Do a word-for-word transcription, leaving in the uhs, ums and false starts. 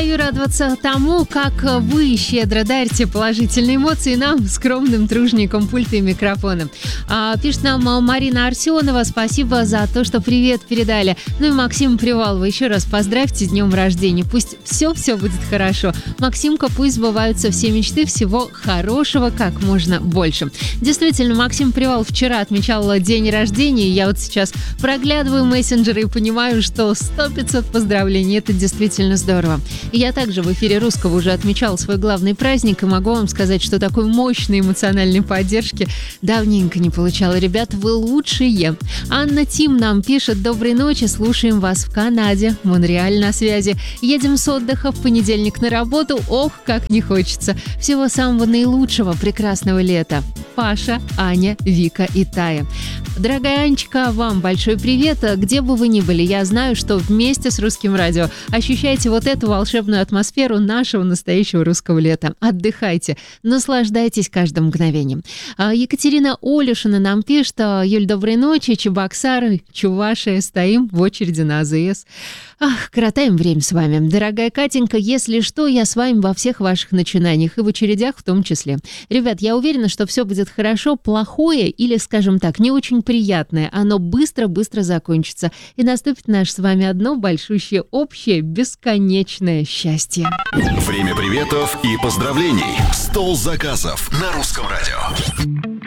устаю радоваться тому, как вы щедро дарите положительные эмоции нам, скромным тружникам пульта и микрофона. А, пишет нам Марина Арсенова, спасибо за то, что привет передали. Ну и Максим Привалова, еще раз поздравьте с днем рождения. Пусть все-все будет хорошо. Максимка, пусть сбываются все мечты, всего хорошего как можно больше. Действительно, Максим Привалов вчера отмечал день рождения, и я вот сейчас проглядываю мессенджеры и понимаю, что сто-пятьсот поздравлений. Это действительно здорово. И я также в эфире Русского уже отмечала свой главный праздник, и могу вам сказать, что такой мощной эмоциональной поддержки давненько не получала. Ребята, вы лучшие. Анна Тим нам пишет: доброй ночи, слушаем вас в Канаде, Монреаль на связи. Едем с отдыха в понедельник на работу. Ох, как не хочется. Всего самого наилучшего, прекрасного лета. Паша, Аня, Вика и Тая. Дорогая Анечка, вам большой привет. Где бы вы ни были, я знаю, что вместе с Русским радио ощущаете вот эту волшебную атмосферу нашего настоящего русского лета. Отдыхайте, наслаждайтесь каждым мгновением. Екатерина Олюшина нам пишет: Юль, доброй ночи, Чебоксары, Чувашия, стоим в очереди на АЗС. Ах, коротаем время с вами. Дорогая Катенька, если что, я с вами во всех ваших начинаниях и в очередях в том числе. Ребят, я уверена, что все будет хорошо. Плохое или, скажем так, не очень приятное, оно быстро-быстро закончится. И наступит наше с вами одно большущее, общее, бесконечное счастье. Время приветов и поздравлений. Стол заказов на Русском радио.